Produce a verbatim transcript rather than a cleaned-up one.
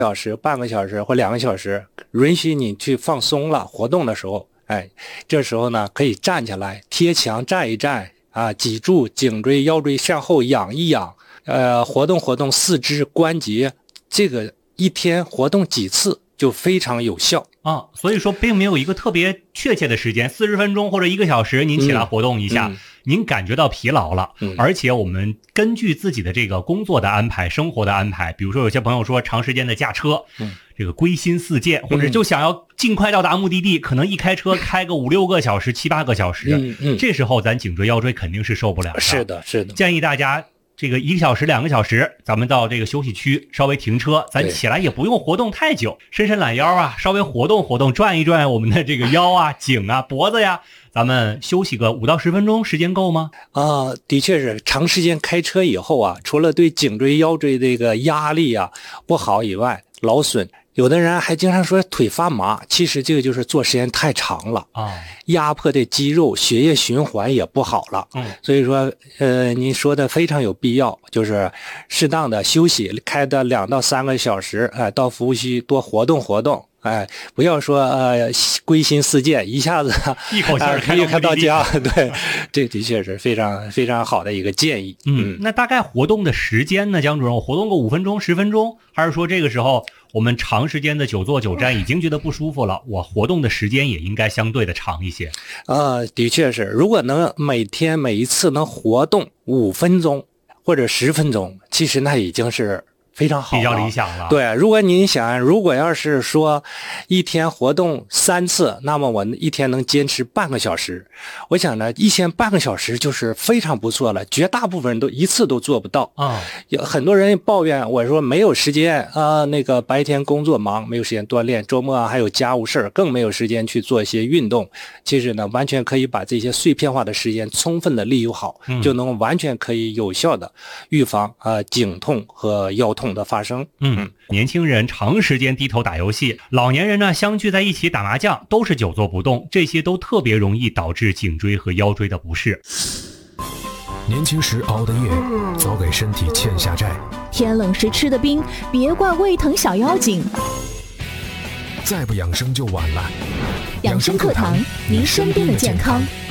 小时、半个小时或两个小时，允许你去放松了活动的时候，哎，这时候呢可以站起来，贴墙站一站啊，脊柱、颈椎、腰椎向后仰一仰，呃，活动活动四肢关节，这个一天活动几次就非常有效啊。所以说并没有一个特别确切的时间，四十分钟或者一个小时，您起来活动一下。嗯嗯您感觉到疲劳了， 嗯， 而且我们根据自己的这个工作的安排、生活的安排，比如说有些朋友说长时间的驾车， 嗯， 这个归心似箭，或者就想要尽快到达目的地，可能一开车开个五六个小时、七八个小时， 嗯嗯， 这时候咱颈椎腰椎肯定是受不了的。 是的，是的， 建议大家这个一个小时、两个小时，咱们到这个休息区稍微停车，咱起来也不用活动太久，伸伸懒腰啊，稍微活动活动，转一转我们的这个腰啊、颈啊、脖子呀。咱们休息个五到十分钟，时间够吗？ 啊，的确是长时间开车以后啊，除了对颈椎腰椎这个压力啊不好以外，劳损，有的人还经常说腿发麻，其实这个就是坐时间太长了啊， 压迫的肌肉，血液循环也不好了。 嗯， 所以说，呃，您说的非常有必要，就是适当的休息，开的两到三个小时，哎、呃，到服务区多活动活动。哎，不要说呃归心似箭，一下子一口气儿开到、 呃、开到家，对，这的确是非常非常好的一个建议。 嗯，那大概活动的时间呢，江主任，我活动个五分钟、十分钟，还是说这个时候我们长时间的久坐久站已经觉得不舒服了，我活动的时间也应该相对的长一些？ 呃，的确是，如果能每天每一次能活动五分钟或者十分钟，其实那已经是非常好了， 比较理想了。 对，如果您想，如果要是说一天活动三次，那么我一天能坚持半个小时。我想呢，一天半个小时就是非常不错了，绝大部分人都一次都做不到啊。 有很多人抱怨我说没有时间啊，那个白天工作忙，没有时间锻炼，周末啊还有家务事更没有时间去做一些运动。其实呢，完全可以把这些碎片化的时间充分的利用好， 嗯、 就能完全可以有效的预防啊、呃、颈痛和腰痛的发生。 嗯，年轻人长时间低头打游戏，老年人呢相聚在一起打麻将，都是久坐不动，这些都特别容易导致颈椎和腰椎的不适。 年轻时熬的夜，早给身体欠下债。 天冷时吃的冰，别怪胃疼小妖精。 再不养生就晚了。 养生课堂，您身边的健康。